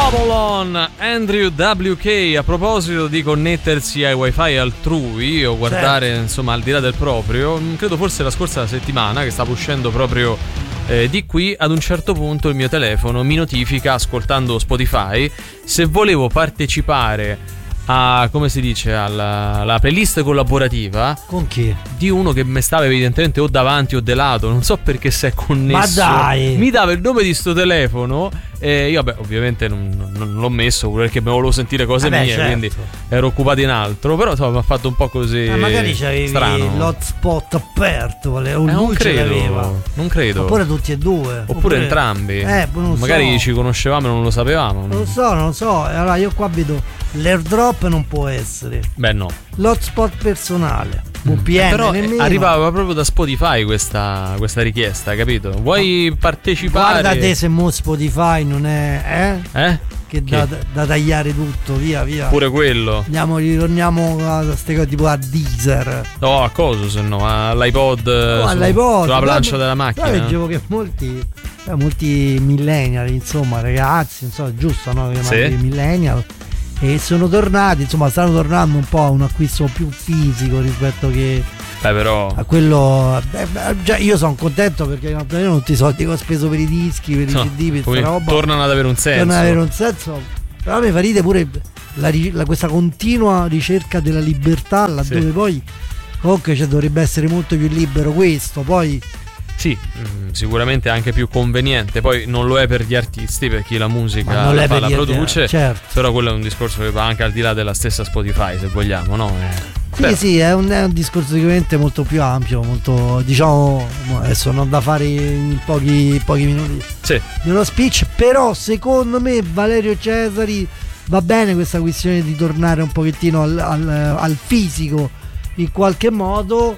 Babylon, Andrew WK. A proposito di connettersi ai wifi altrui o guardare, insomma, al di là del proprio, credo forse la scorsa settimana che stavo uscendo proprio di qui, ad un certo punto il mio telefono mi notifica, ascoltando Spotify, se volevo partecipare a, come si dice, alla playlist collaborativa. Con chi? Di uno che mi stava evidentemente o davanti o de lato, non so perché si è connesso. Ma dai! Mi dava il nome di sto telefono e io, ovviamente non l'ho messo perché mi volevo sentire cose mie, certo. Quindi ero occupato in altro. Però insomma mi ha fatto un po' così. Magari c'avevi strano. l'hotspot aperto, un non luce credo, l'aveva. non credo. Oppure tutti e due. Oppure entrambi. Non magari so. ci conoscevamo e non lo sapevamo. Non lo so. Allora io qua vedo l'airdrop non può essere. Beh, no. L'hotspot personale. VPN però nemmeno. arrivava proprio da Spotify questa richiesta, capito? Vuoi partecipare? Guarda te se mo Spotify non è che da tagliare tutto, via. Pure quello. Ritorniamo a queste cose tipo a Deezer. No, a cosa se no? All'iPod, all'iPod sulla plancia della macchina. Leggevo che molti millennial, insomma, ragazzi, insomma, giusto, no? Chiamarli millennial. E stanno tornando un po' a un acquisto più fisico rispetto che però a quello. Già io sono contento perché non tutti i soldi che ho speso per i dischi, per i CD, per questa roba tornano ad avere un senso. Però a me fa ridere pure questa continua ricerca della libertà, laddove poi comunque dovrebbe essere molto più libero questo, poi. Sì, sicuramente anche più conveniente. Poi non lo è per gli artisti, per chi la musica la produce, certo. Però quello è un discorso che va anche al di là della stessa Spotify, se vogliamo, no? Sì, è un discorso sicuramente molto più ampio, molto, diciamo, adesso non da fare in pochi minuti di uno speech, però secondo me Valerio Cesari va bene questa questione di tornare un pochettino al fisico in qualche modo.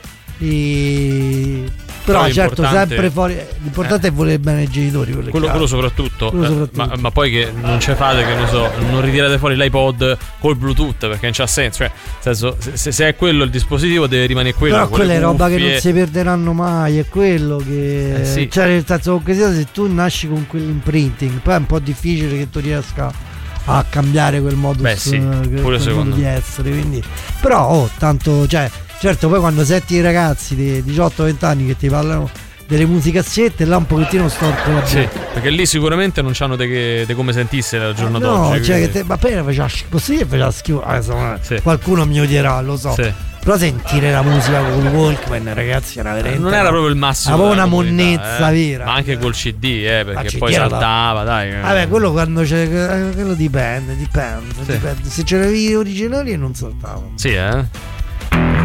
Però certo, sempre fuori. L'importante è volere bene ai genitori. Quello soprattutto. Ma poi che non ce fate, che ne so, non ritirate fuori l'iPod col Bluetooth, perché non c'ha senso. Cioè, nel senso, se è quello il dispositivo, deve rimanere quello. Però quella è roba che non si perderanno mai. È quello che. Cioè, nel senso, comunque sia, se tu nasci con quell'imprinting, poi è un po' difficile che tu riesca a cambiare quel modus, quel modo di essere. Quindi. Però, tanto, cioè. Certo, poi quando senti i ragazzi di 18-20 anni che ti parlano delle musicazzette, là un pochettino storto la bocca. Sì, perché lì sicuramente non c'hanno te come sentisse al giorno d'oggi. No, cioè che ma appena faceva schifo. Qualcuno mi odierà, lo so. Sì. Però sentire la musica con il Walkman, ragazzi, era veramente. Non era proprio il massimo. Aveva una monnezza vera. Ma anche col CD, perché poi saltava, dai. Vabbè, quello quando c'è. Quello dipende. Se c'era i video originali non saltava. Sì,